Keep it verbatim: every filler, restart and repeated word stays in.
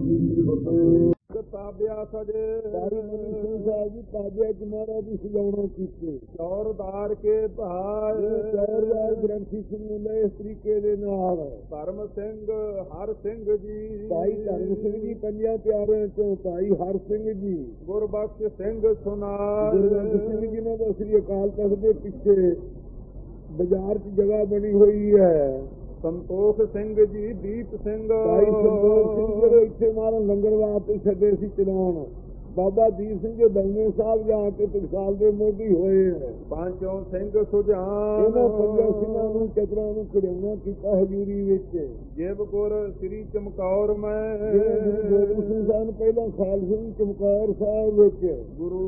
ਤਾਬਿਆ ਸਜੇ ਭਾਈ ਮਨੀ ਸਿੰਘ ਸਾਹਿਬ ਜੀ ਤਾਬਿਆ ਚ ਮਹਾਰਾਜ ਦੀ ਸਜਾਉਣਾ ਕੀਤੇ। ਚੌਰਦਾਰ ਕੇ ਭਾਏ ਚੌਰਦਾਰ ਗ੍ਰੰਥੀ ਸਿੰਘ ਨੇ ਇਸ ਤਰੀਕੇ ਦੇ ਨਾਲ ਧਰਮ ਸਿੰਘ ਹਰ ਸਿੰਘ ਜੀ ਭਾਈ ਧਰਮ ਸਿੰਘ ਜੀ ਪੰਜਾਂ ਪਿਆਰਿਆਂ ਚੋਂ ਭਾਈ ਹਰ ਸਿੰਘ ਜੀ ਗੁਰਬਖਸ਼ ਸਿੰਘ ਸੁਨਾਰ ਗੁਰਬਖਸ਼ ਸਿੰਘ ਜੀ ਨੇ ਤਾਂ ਸ੍ਰੀ ਅਕਾਲ ਤਖਤ ਦੇ ਪਿੱਛੇ ਬਾਜ਼ਾਰ ਚ ਜਗ੍ਹਾ ਬਣੀ ਹੋਈ ਹੈ। ਸੰਤੋਖ ਸਿੰਘ ਜੀ ਦੀਪ ਸਿੰਘ ਭਾਈ ਸੰਤੋਖ ਸਿੰਘ ਜਿਹੜੇ ਇੱਥੇ ਮਾਰਨ ਲੰਗਰ ਵਾਸਤੇ ਛੱਡੇ ਸੀ ਚਲਾਉਣ। ਬਾਬਾ ਦੀਪ ਸਿੰਘ ਜੀ ਦੰਗੇ ਸਾਹਿਬ ਜਾ ਕੇ ਟਕਸਾਲ ਦੇ ਮੋਢੀ ਹੋਏ ਹੈ। ਪੰਚੋਂ ਸਿੰਘ ਸੁਜਾਨ ਇਹਨਾਂ ਪੰਜਾਂ ਸਿੰਘਾਂ ਨੂੰ ਚਤਰਾਂ ਨੂੰ ਖੜਿਆਉਣਾ ਕੀਤਾ ਹਜ਼ੂਰੀ ਵਿੱਚ। ਜਿਵ ਗੁਰ ਸ੍ਰੀ ਚਮਕੌਰ ਮੈਂ ਗੁਰੂ ਗੋਬਿੰਦ ਸਿੰਘ ਸਾਹਿਬ ਪਹਿਲਾਂ ਖਾਲਸੇ ਚਮਕੌਰ ਸਾਹਿਬ ਵਿੱਚ ਗੁਰੂ